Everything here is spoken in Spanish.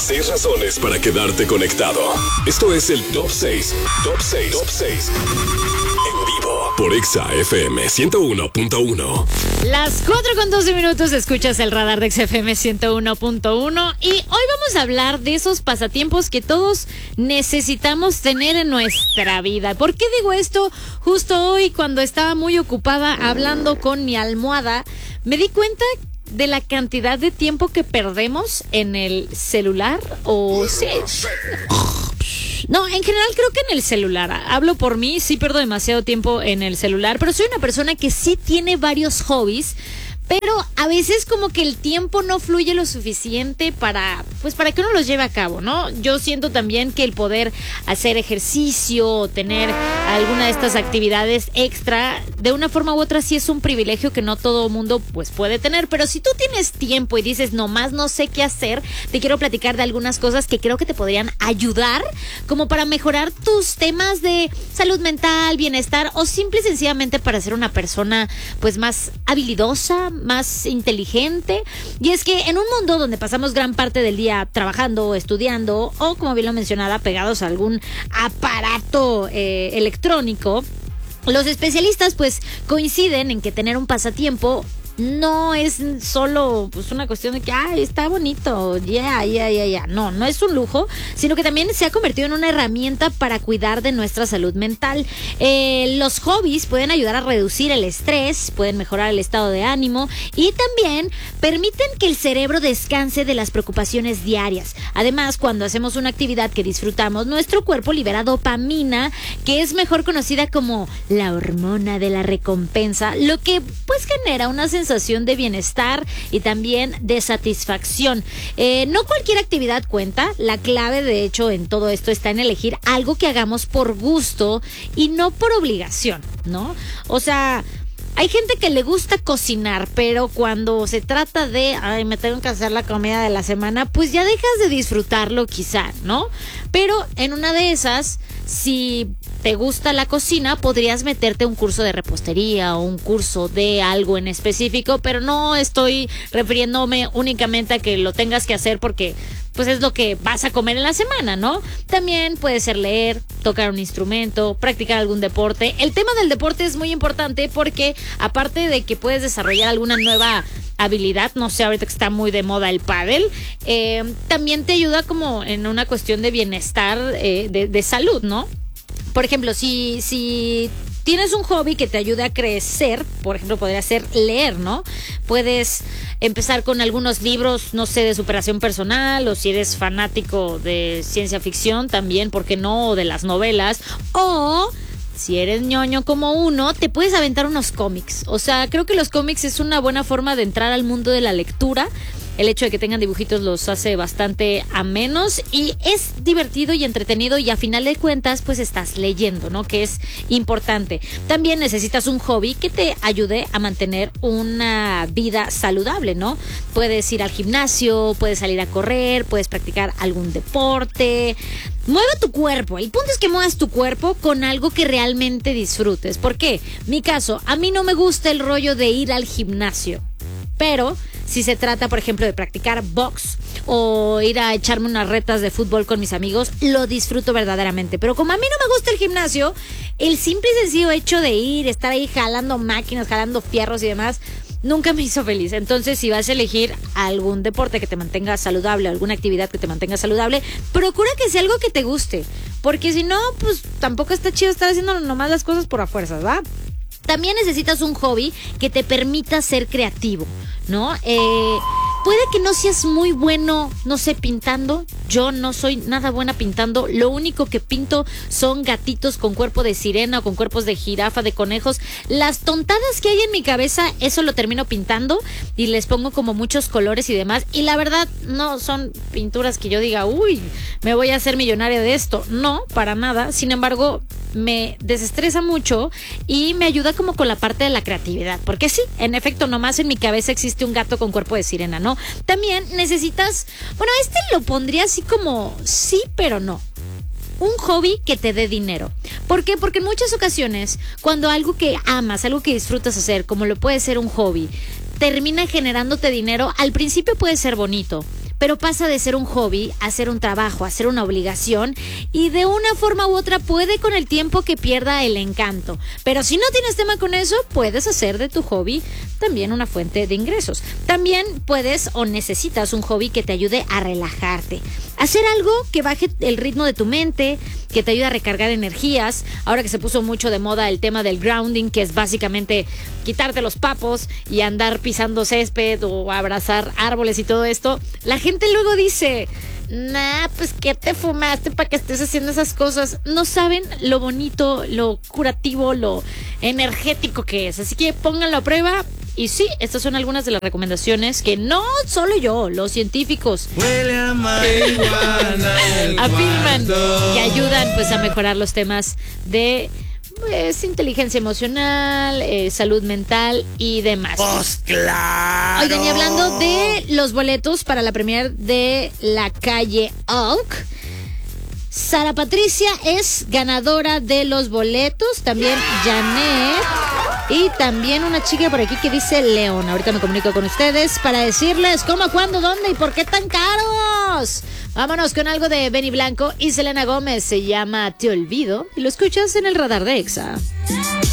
6 razones para quedarte conectado. Esto es el Top 6. Top 6. Top 6. En vivo por Exa FM 101.1. Las 4:12 escuchas el radar de Exa FM 101.1 y hoy vamos a hablar de esos pasatiempos que todos necesitamos tener en nuestra vida. ¿Por qué digo esto? Justo hoy, cuando estaba muy ocupada hablando con mi almohada, me di cuenta de la cantidad de tiempo que perdemos en el celular o sí. No, en general creo que en el celular. Hablo por mí, sí pierdo demasiado tiempo en el celular, pero soy una persona que sí tiene varios hobbies, pero a veces como que el tiempo no fluye lo suficiente para que uno los lleve a cabo, ¿no? Yo siento también que el poder hacer ejercicio o tener alguna de estas actividades extra, de una forma u otra sí es un privilegio que no todo mundo pues puede tener, pero si tú tienes tiempo y dices nomás no sé qué hacer, te quiero platicar de algunas cosas que creo que te podrían ayudar como para mejorar tus temas de salud mental, bienestar o simple y sencillamente para ser una persona pues más habilidosa, más inteligente. Y es que en un mundo donde pasamos gran parte del día trabajando, estudiando o, como bien lo mencionaba, pegados a algún aparato electrónico, los especialistas pues coinciden en que tener un pasatiempo no es solo pues una cuestión de que está bonito, ya. No es un lujo, sino que también se ha convertido en una herramienta para cuidar de nuestra salud mental. Los hobbies pueden ayudar a reducir el estrés, pueden mejorar el estado de ánimo y también permiten que el cerebro descanse de las preocupaciones diarias. Además, cuando hacemos una actividad que disfrutamos, nuestro cuerpo libera dopamina, que es mejor conocida como la hormona de la recompensa, lo que pues genera una sensación de bienestar y también de satisfacción. No cualquier actividad cuenta. La clave, de hecho, en todo esto está en elegir algo que hagamos por gusto y no por obligación, ¿no? O sea, hay gente que le gusta cocinar, pero cuando se trata de, me tengo que hacer la comida de la semana, pues ya dejas de disfrutarlo quizá, ¿no? Pero en una de esas, si te gusta la cocina, podrías meterte un curso de repostería o un curso de algo en específico, pero no estoy refiriéndome únicamente a que lo tengas que hacer porque pues es lo que vas a comer en la semana, ¿no? También puede ser leer, tocar un instrumento, practicar algún deporte. El tema del deporte es muy importante porque aparte de que puedes desarrollar alguna nueva habilidad, no sé, ahorita que está muy de moda el pádel, también te ayuda como en una cuestión de bienestar, de salud, ¿no? Por ejemplo, si tienes un hobby que te ayude a crecer, por ejemplo, podría ser leer, ¿no? Puedes empezar con algunos libros, no sé, de superación personal, o si eres fanático de ciencia ficción también, ¿por qué no? O de las novelas, o si eres ñoño como uno, te puedes aventar unos cómics. O sea, creo que los cómics es una buena forma de entrar al mundo de la lectura. El hecho de que tengan dibujitos los hace bastante amenos y es divertido y entretenido y a final de cuentas pues estás leyendo, ¿no? Que es importante. También necesitas un hobby que te ayude a mantener una vida saludable, ¿no? Puedes ir al gimnasio, puedes salir a correr, puedes practicar algún deporte. Mueve tu cuerpo. El punto es que muevas tu cuerpo con algo que realmente disfrutes. ¿Por qué? Mi caso, a mí no me gusta el rollo de ir al gimnasio, pero si se trata, por ejemplo, de practicar box o ir a echarme unas retas de fútbol con mis amigos, lo disfruto verdaderamente. Pero como a mí no me gusta el gimnasio, el simple y sencillo hecho de ir, estar ahí jalando máquinas, jalando fierros y demás, nunca me hizo feliz. Entonces, si vas a elegir algún deporte que te mantenga saludable, alguna actividad que te mantenga saludable, procura que sea algo que te guste. Porque si no, pues tampoco está chido estar haciendo nomás las cosas por a fuerzas, ¿va? También necesitas un hobby que te permita ser creativo, ¿no? Puede que no seas muy bueno, no sé, pintando. Yo no soy nada buena pintando. Lo único que pinto son gatitos con cuerpo de sirena o con cuerpos de jirafa, de conejos. Las tontadas que hay en mi cabeza, eso lo termino pintando y les pongo como muchos colores y demás. Y la verdad, no son pinturas que yo diga, uy, me voy a hacer millonaria de esto. No, para nada. Sin embargo, me desestresa mucho y me ayuda como con la parte de la creatividad. Porque sí, en efecto, nomás en mi cabeza existe un gato con cuerpo de sirena, ¿no? También necesitas, bueno, lo pondría así como sí, pero no. Un hobby que te dé dinero. ¿Por qué? Porque en muchas ocasiones, cuando algo que amas, algo que disfrutas hacer, como lo puede ser un hobby, termina generándote dinero, al principio puede ser bonito, pero pasa de ser un hobby a ser un trabajo, a ser una obligación, y de una forma u otra puede con el tiempo que pierda el encanto. Pero si no tienes tema con eso, puedes hacer de tu hobby también una fuente de ingresos. También puedes o necesitas un hobby que te ayude a relajarte. Hacer algo que baje el ritmo de tu mente, que te ayude a recargar energías. Ahora que se puso mucho de moda el tema del grounding, que es básicamente quitarte los papos y andar pisando césped o abrazar árboles y todo esto, la gente luego dice: nah, pues ¿qué te fumaste para que estés haciendo esas cosas? No saben lo bonito, lo curativo, lo energético que es. Así que pónganlo a prueba. Y sí, estas son algunas de las recomendaciones que no solo yo, los científicos huele a marihuana afirman que ayudan pues a mejorar los temas de inteligencia emocional, salud mental y demás. Pues claro. Oigan, y hablando de los boletos para la premier de La Calle Oak, Sara Patricia es ganadora de los boletos, también Janet y también una chica por aquí que dice León. Ahorita me comunico con ustedes para decirles cómo, cuándo, dónde y por qué tan caros. Vámonos con algo de Benny Blanco y Selena Gómez, se llama Te Olvido y lo escuchas en el radar de Exa.